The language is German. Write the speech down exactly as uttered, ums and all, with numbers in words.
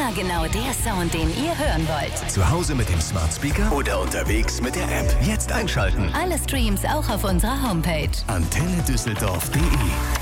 Immer genau der Sound, den ihr hören wollt. Zu Hause mit dem Smart Speaker oder unterwegs mit der App. Jetzt einschalten. Alle Streams auch auf unserer Homepage. Antenne Düsseldorf punkt de